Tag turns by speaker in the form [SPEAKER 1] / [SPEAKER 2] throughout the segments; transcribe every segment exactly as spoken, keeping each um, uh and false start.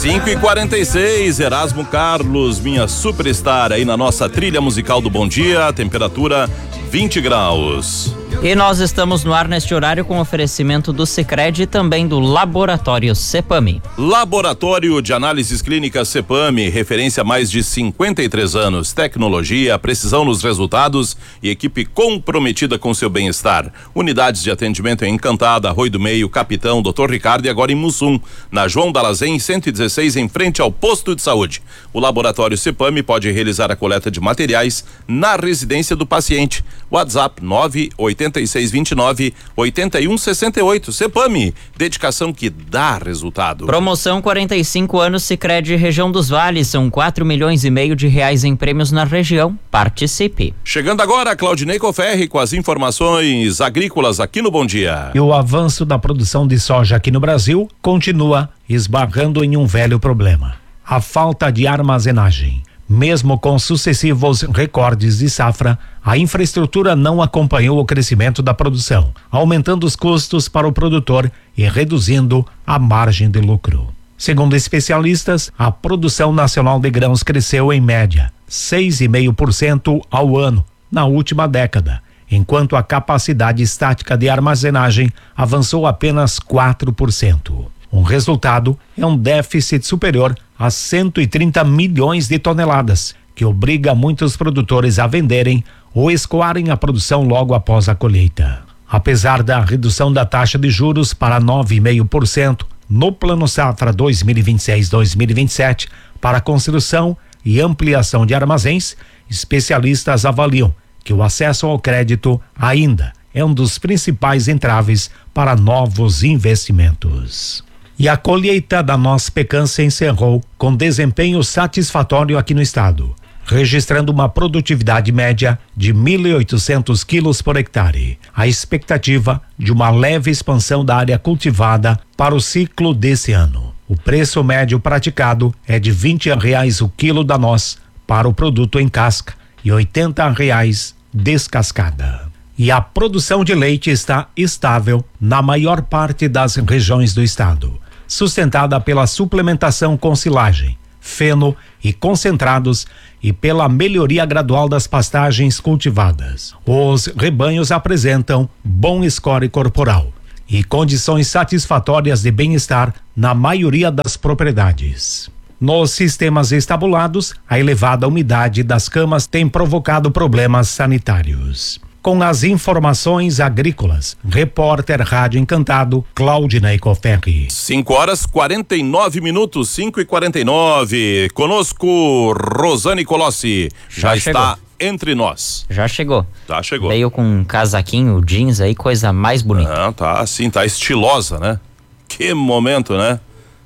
[SPEAKER 1] cinco e quarenta e seis, Erasmo Carlos, minha superstar aí na nossa trilha musical do Bom Dia, temperatura vinte graus.
[SPEAKER 2] E nós estamos no ar neste horário com oferecimento do Sicredi e também do Laboratório Cepame.
[SPEAKER 1] Laboratório de Análises Clínicas Cepame, referência há mais de cinquenta e três anos. Tecnologia, precisão nos resultados e equipe comprometida com seu bem-estar. Unidades de atendimento em Encantada, Arroio do Meio, Capitão, doutor Ricardo e agora em Mussum. Na João Dalazem, cento e dezesseis, em frente ao posto de saúde. O Laboratório Cepame pode realizar a coleta de materiais na residência do paciente. WhatsApp nove oito seis dois nove oito um seis oito. Cepame, dedicação que dá resultado.
[SPEAKER 2] Promoção quarenta e cinco anos Sicredi Região dos Vales, são quatro milhões e meio de reais em prêmios na região. Participe.
[SPEAKER 1] Chegando agora, Claudinei Coferri com as informações agrícolas aqui no Bom Dia.
[SPEAKER 3] E o avanço da produção de soja aqui no Brasil continua esbarrando em um velho problema: a falta de armazenagem. Mesmo com sucessivos recordes de safra, a infraestrutura não acompanhou o crescimento da produção, aumentando os custos para o produtor e reduzindo a margem de lucro. Segundo especialistas, a produção nacional de grãos cresceu em média seis vírgula cinco por cento ao ano na última década, enquanto a capacidade estática de armazenagem avançou apenas quatro por cento. Um resultado é um déficit superior a cento e trinta milhões de toneladas, que obriga muitos produtores a venderem ou escoarem a produção logo após a colheita. Apesar da redução da taxa de juros para nove vírgula cinco por cento no Plano Safra dois mil e vinte e seis a dois mil e vinte e sete para construção e ampliação de armazéns, especialistas avaliam que o acesso ao crédito ainda é um dos principais entraves para novos investimentos. E a colheita da noz pecan se encerrou com desempenho satisfatório aqui no estado, registrando uma produtividade média de mil e oitocentos quilos por hectare. A expectativa de uma leve expansão da área cultivada para o ciclo desse ano. O preço médio praticado é de vinte reais o quilo da noz para o produto em casca e oitenta reais descascada. E a produção de leite está estável na maior parte das regiões do estado, sustentada pela suplementação com silagem, feno e concentrados e pela melhoria gradual das pastagens cultivadas. Os rebanhos apresentam bom score corporal e condições satisfatórias de bem-estar na maioria das propriedades. Nos sistemas estabulados, a elevada umidade das camas tem provocado problemas sanitários. Com as informações agrícolas, repórter Rádio Encantado, Claudinei Coferri.
[SPEAKER 1] cinco horas quarenta e nove minutos, cinco e quarenta e nove. Conosco, Rosane Colossi. Já, Já está entre nós.
[SPEAKER 2] Já chegou.
[SPEAKER 1] Já chegou.
[SPEAKER 2] Veio com um casaquinho, jeans aí, coisa mais bonita.
[SPEAKER 1] Não, tá assim, tá estilosa, né? Que momento, né?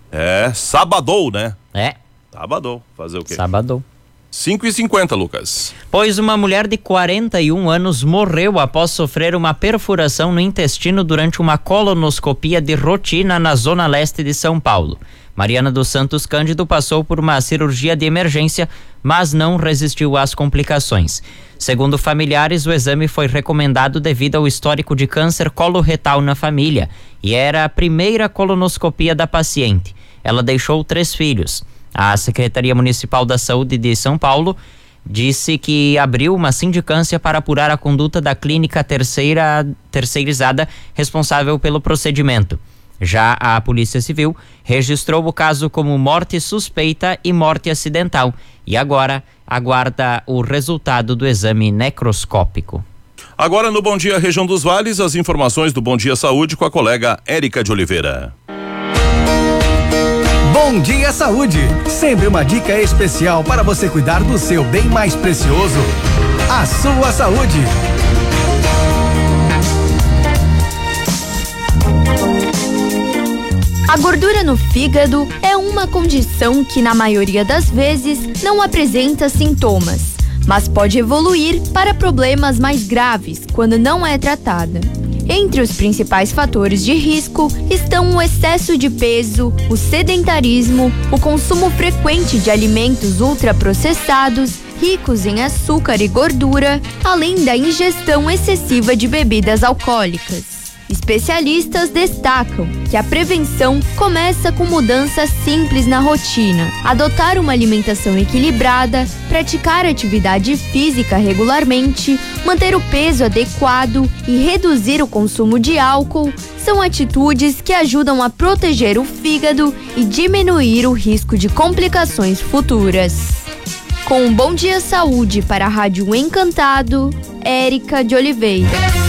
[SPEAKER 1] É, sabadou, né?
[SPEAKER 2] É.
[SPEAKER 1] Sabadou. Fazer o quê?
[SPEAKER 2] Sabadou.
[SPEAKER 1] cinco e cinquenta, Lucas.
[SPEAKER 2] Pois uma mulher de quarenta e um anos morreu após sofrer uma perfuração no intestino durante uma colonoscopia de rotina na zona leste de São Paulo. Mariana dos Santos Cândido passou por uma cirurgia de emergência, mas não resistiu às complicações. Segundo familiares, o exame foi recomendado devido ao histórico de câncer coloretal na família e era a primeira colonoscopia da paciente. Ela deixou três filhos. A Secretaria Municipal da Saúde de São Paulo disse que abriu uma sindicância para apurar a conduta da clínica terceira, terceirizada responsável pelo procedimento. Já a Polícia Civil registrou o caso como morte suspeita e morte acidental e agora aguarda o resultado do exame necroscópico.
[SPEAKER 1] Agora no Bom Dia Região dos Vales, as informações do Bom Dia Saúde com a colega Érica de Oliveira.
[SPEAKER 4] Bom Dia Saúde, sempre uma dica especial para você cuidar do seu bem mais precioso, a sua saúde.
[SPEAKER 5] A gordura no fígado é uma condição que na maioria das vezes não apresenta sintomas, mas pode evoluir para problemas mais graves quando não é tratada. Entre os principais fatores de risco estão o excesso de peso, o sedentarismo, o consumo frequente de alimentos ultraprocessados, ricos em açúcar e gordura, além da ingestão excessiva de bebidas alcoólicas. Especialistas destacam que a prevenção começa com mudanças simples na rotina. Adotar uma alimentação equilibrada, praticar atividade física regularmente, manter o peso adequado e reduzir o consumo de álcool são atitudes que ajudam a proteger o fígado e diminuir o risco de complicações futuras. Com um Bom Dia Saúde para a Rádio Encantado, Érica de Oliveira.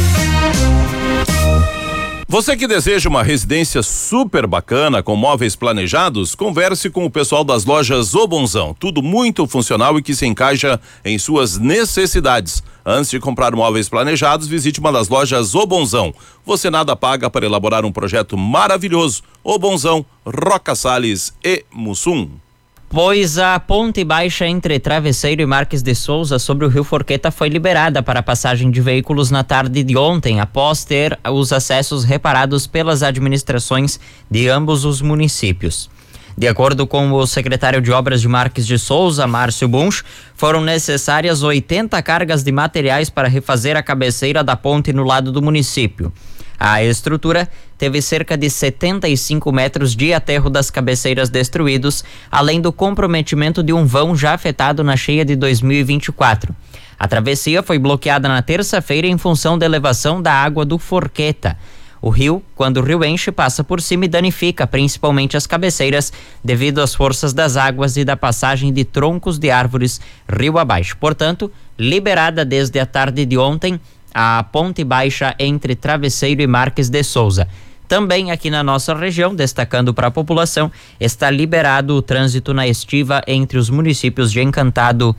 [SPEAKER 1] Você que deseja uma residência super bacana com móveis planejados, converse com o pessoal das lojas O Bonzão. Tudo muito funcional e que se encaixa em suas necessidades. Antes de comprar móveis planejados, visite uma das lojas O Bonzão. Você nada paga para elaborar um projeto maravilhoso. O Bonzão, Roca Salles e Mussum.
[SPEAKER 2] Pois a ponte baixa entre Travesseiro e Marques de Souza sobre o Rio Forqueta foi liberada para a passagem de veículos na tarde de ontem, após ter os acessos reparados pelas administrações de ambos os municípios. De acordo com o secretário de Obras de Marques de Souza, Márcio Bunch, foram necessárias oitenta cargas de materiais para refazer a cabeceira da ponte no lado do município. A estrutura teve cerca de setenta e cinco metros de aterro das cabeceiras destruídos, além do comprometimento de um vão já afetado na cheia de dois mil e vinte e quatro. A travessia foi bloqueada na terça-feira em função da elevação da água do Forqueta. O rio, quando o rio enche, passa por cima e danifica principalmente as cabeceiras devido às forças das águas e da passagem de troncos de árvores rio abaixo. Portanto, liberada desde a tarde de ontem a ponte baixa entre Travesseiro e Marques de Souza. Também aqui na nossa região, destacando para a população, está liberado o trânsito na estiva entre os municípios de Encantado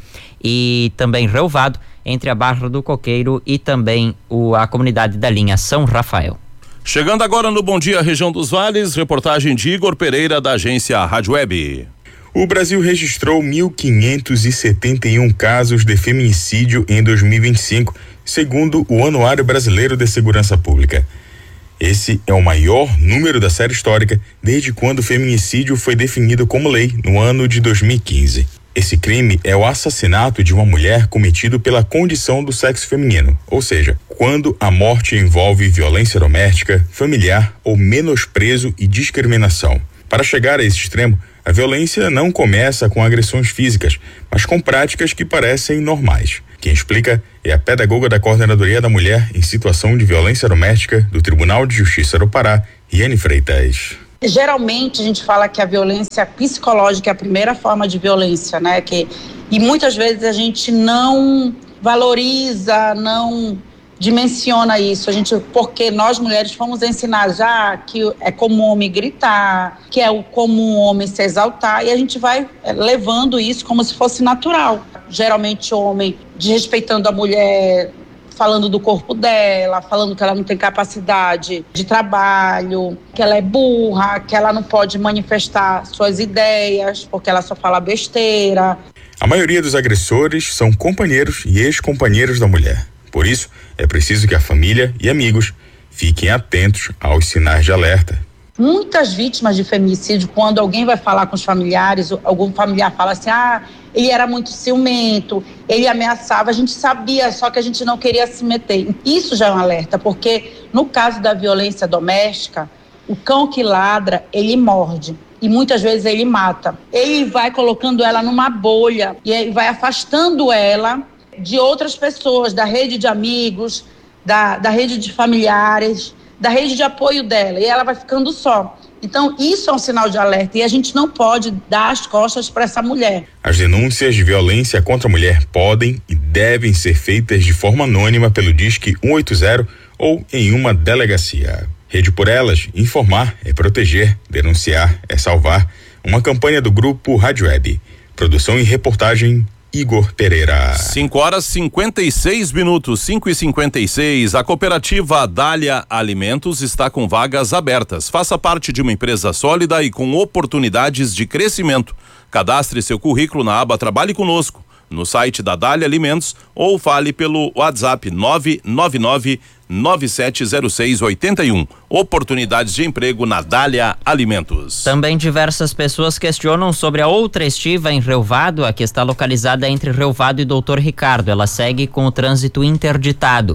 [SPEAKER 2] e também Relvado, entre a Barra do Coqueiro e também o, a comunidade da linha São Rafael.
[SPEAKER 1] Chegando agora no Bom Dia Região dos Vales, reportagem de Igor Pereira da agência Rádio Web.
[SPEAKER 6] O Brasil registrou mil quinhentos e setenta e um casos de feminicídio em dois mil e vinte e cinco, segundo o Anuário Brasileiro de Segurança Pública. Esse é o maior número da série histórica desde quando o feminicídio foi definido como lei no ano de dois mil e quinze. Esse crime é o assassinato de uma mulher cometido pela condição do sexo feminino, ou seja, quando a morte envolve violência doméstica, familiar ou menosprezo e discriminação. Para chegar a esse extremo, a violência não começa com agressões físicas, mas com práticas que parecem normais. Quem explica é a pedagoga da Coordenadoria da Mulher em Situação de Violência Doméstica do Tribunal de Justiça do Pará, Riane Freitas.
[SPEAKER 7] Geralmente a gente fala que a violência psicológica é a primeira forma de violência, né? Que, e muitas vezes a gente não valoriza, não dimensiona isso, a gente, porque nós mulheres fomos ensinadas já que é comum homem gritar, que é o comum homem se exaltar, e a gente vai levando isso como se fosse natural. Geralmente o homem desrespeitando a mulher, falando do corpo dela, falando que ela não tem capacidade de trabalho, que ela é burra, que ela não pode manifestar suas ideias, porque ela só fala besteira.
[SPEAKER 6] A maioria dos agressores são companheiros e ex-companheiros da mulher. Por isso, é preciso que a família e amigos fiquem atentos aos sinais de alerta.
[SPEAKER 7] Muitas vítimas de feminicídio, quando alguém vai falar com os familiares, algum familiar fala assim, ah, ele era muito ciumento, ele ameaçava, a gente sabia, só que a gente não queria se meter. Isso já é um alerta, porque no caso da violência doméstica, o cão que ladra, ele morde. E muitas vezes ele mata. Ele vai colocando ela numa bolha e aí vai afastando ela de outras pessoas, da rede de amigos, da, da rede de familiares, da rede de apoio dela, e ela vai ficando só. Então, isso é um sinal de alerta e a gente não pode dar as costas para essa mulher.
[SPEAKER 6] As denúncias de violência contra a mulher podem e devem ser feitas de forma anônima pelo Disque um oito zero ou em uma delegacia. Rede por Elas, informar é proteger, denunciar é salvar. Uma campanha do grupo Rádio Web. Produção e reportagem Igor Pereira.
[SPEAKER 1] cinco horas e cinquenta e seis minutos, cinco e cinquenta e seis. A cooperativa Dália Alimentos está com vagas abertas. Faça parte de uma empresa sólida e com oportunidades de crescimento. Cadastre seu currículo na aba Trabalhe Conosco, no site da Dália Alimentos, ou fale pelo WhatsApp nove nove nove nove sete zero seis oito um. Oportunidades de emprego na Dália Alimentos.
[SPEAKER 2] Também diversas pessoas questionam sobre a outra estiva em Relvado, a que está localizada entre Relvado e Doutor Ricardo. Ela segue com o trânsito interditado.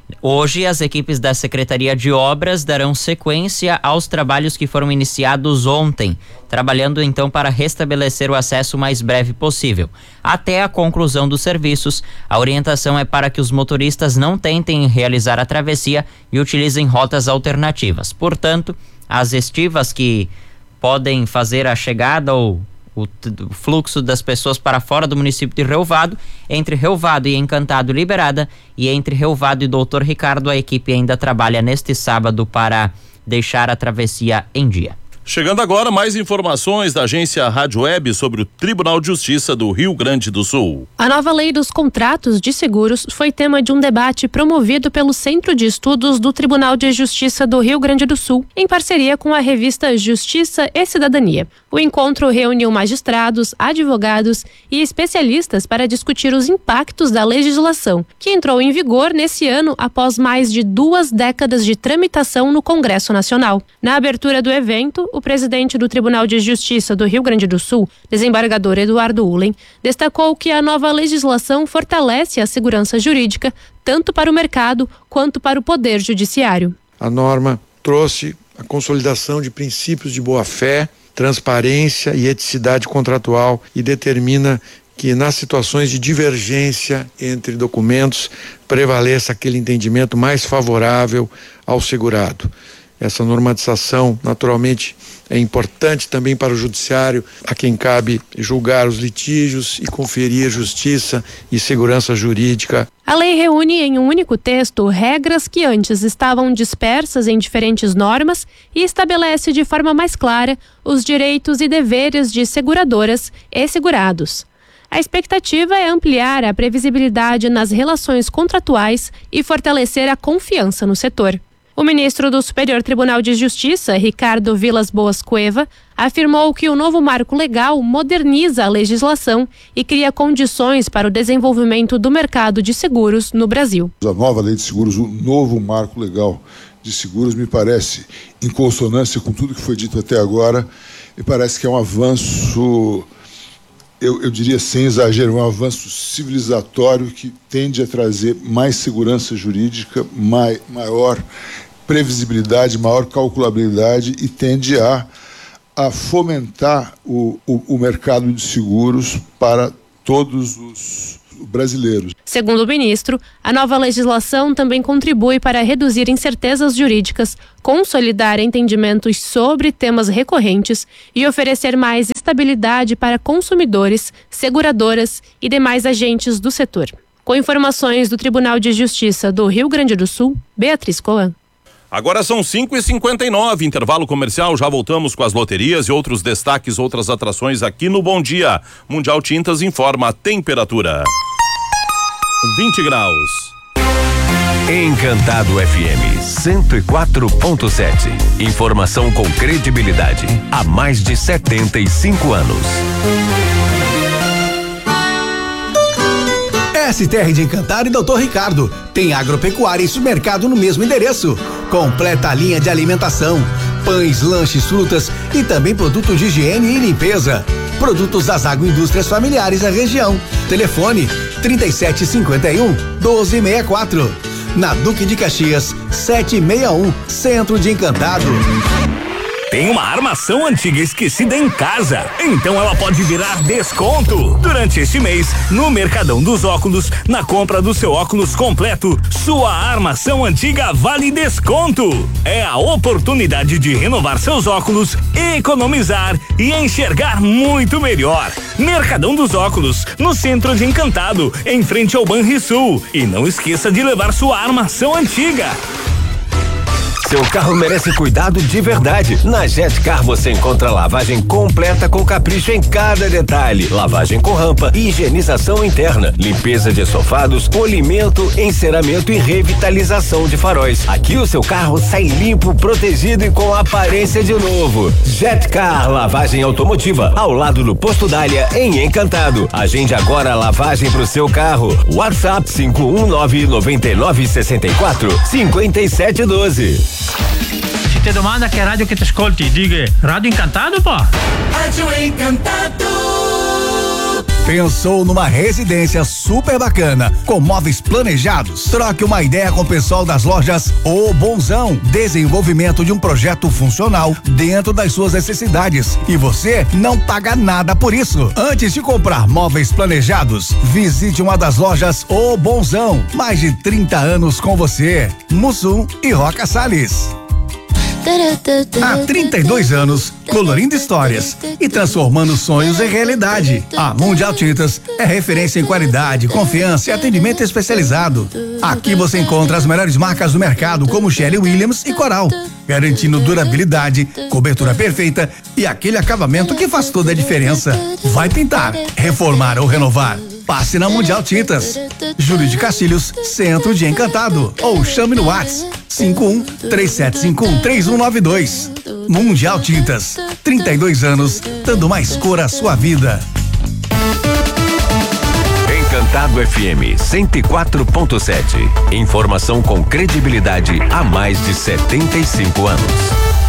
[SPEAKER 2] Hoje, as equipes da Secretaria de Obras darão sequência aos trabalhos que foram iniciados ontem, trabalhando então para restabelecer o acesso o mais breve possível. Até a conclusão dos serviços, a orientação é para que os motoristas não tentem realizar a travessia e utilizem rotas alternativas. Portanto, as estivas que podem fazer a chegada ou o, o fluxo das pessoas para fora do município de Rio Vado, entre Rio Vado e Encantado liberada, e entre Rio Vado e Doutor Ricardo, a equipe ainda trabalha neste sábado para deixar a travessia em dia.
[SPEAKER 1] Chegando agora, mais informações da agência Rádio Web sobre o Tribunal de Justiça do Rio Grande do Sul.
[SPEAKER 8] A nova lei dos contratos de seguros foi tema de um debate promovido pelo Centro de Estudos do Tribunal de Justiça do Rio Grande do Sul, em parceria com a revista Justiça e Cidadania. O encontro reuniu magistrados, advogados e especialistas para discutir os impactos da legislação, que entrou em vigor nesse ano após mais de duas décadas de tramitação no Congresso Nacional. Na abertura do evento, o presidente do Tribunal de Justiça do Rio Grande do Sul, desembargador Eduardo Ulen, destacou que a nova legislação fortalece a segurança jurídica tanto para o mercado quanto para o Poder Judiciário.
[SPEAKER 9] A norma trouxe a consolidação de princípios de boa-fé, transparência e eticidade contratual e determina que nas situações de divergência entre documentos prevaleça aquele entendimento mais favorável ao segurado. Essa normatização, naturalmente, é importante também para o judiciário, a quem cabe julgar os litígios e conferir justiça e segurança jurídica.
[SPEAKER 8] A lei reúne em um único texto regras que antes estavam dispersas em diferentes normas e estabelece de forma mais clara os direitos e deveres de seguradoras e segurados. A expectativa é ampliar a previsibilidade nas relações contratuais e fortalecer a confiança no setor. O ministro do Superior Tribunal de Justiça, Ricardo Vilas Boas Cueva, afirmou que o novo marco legal moderniza a legislação e cria condições para o desenvolvimento do mercado de seguros no Brasil.
[SPEAKER 10] A nova lei de seguros, o novo marco legal de seguros, me parece em consonância com tudo que foi dito até agora, me parece que é um avanço, eu, eu diria sem exagero, um avanço civilizatório que tende a trazer mais segurança jurídica, mai, maior previsibilidade, maior calculabilidade e tende a, a fomentar o, o, o mercado de seguros para todos os brasileiros.
[SPEAKER 8] Segundo o ministro, a nova legislação também contribui para reduzir incertezas jurídicas, consolidar entendimentos sobre temas recorrentes e oferecer mais estabilidade para consumidores, seguradoras e demais agentes do setor. Com informações do Tribunal de Justiça do Rio Grande do Sul, Beatriz Coan.
[SPEAKER 1] Agora são cinco e cinquenta e nove, intervalo comercial, já voltamos com as loterias e outros destaques, outras atrações aqui no Bom Dia. Mundial Tintas informa a temperatura. vinte graus.
[SPEAKER 11] Encantado F M cento e quatro ponto sete. Informação com credibilidade há mais de setenta e cinco anos.
[SPEAKER 4] S T R de Encantado e doutor Ricardo. Tem agropecuária e supermercado no mesmo endereço. Completa a linha de alimentação, pães, lanches, frutas e também produtos de higiene e limpeza. Produtos das agroindústrias familiares da região. Telefone trinta e sete cinquenta e um, doze sessenta e quatro. Na Duque de Caxias, setecentos e sessenta e um, Centro de Encantado.
[SPEAKER 12] Tem uma armação antiga esquecida em casa, então ela pode virar desconto. Durante este mês, no Mercadão dos Óculos, na compra do seu óculos completo, sua armação antiga vale desconto. É a oportunidade de renovar seus óculos, economizar e enxergar muito melhor. Mercadão dos Óculos, no Centro de Encantado, em frente ao Banrisul. E não esqueça de levar sua armação antiga.
[SPEAKER 11] Seu carro merece cuidado de verdade. Na Jetcar você encontra lavagem completa com capricho em cada detalhe. Lavagem com rampa, higienização interna, limpeza de estofados, polimento, enceramento e revitalização de faróis. Aqui o seu carro sai limpo, protegido e com aparência de novo. Jetcar Lavagem Automotiva, ao lado do Posto Dália, em Encantado. Agende agora a lavagem pro seu carro. WhatsApp cinco um nove nove nove seis quatro cinco sete um dois.
[SPEAKER 13] Se te domanda che radio che ti ascolti, diga Radio Encantado, pô.
[SPEAKER 14] Radio Encantado.
[SPEAKER 4] Pensou numa residência super bacana, com móveis planejados? Troque uma ideia com o pessoal das lojas O Bonzão. Desenvolvimento de um projeto funcional dentro das suas necessidades. E você não paga nada por isso. Antes de comprar móveis planejados, visite uma das lojas O Bonzão. Mais de trinta anos com você. Mussum e Roca Salles. Há trinta e dois anos, colorindo histórias e transformando sonhos em realidade. A Mundial Tintas é referência em qualidade, confiança e atendimento especializado. Aqui você encontra as melhores marcas do mercado, como Sherwin Williams e Coral, garantindo durabilidade, cobertura perfeita e aquele acabamento que faz toda a diferença. Vai pintar, reformar ou renovar? Passe na Mundial Tintas. Júlio de Castilhos, Centro de Encantado. Ou chame no WhatsApp cinco um três sete cinco um três um nove dois. Mundial Tintas, trinta e dois anos, dando mais cor à sua vida.
[SPEAKER 11] Encantado F M cento e quatro ponto sete. Informação com credibilidade há mais de setenta e cinco anos.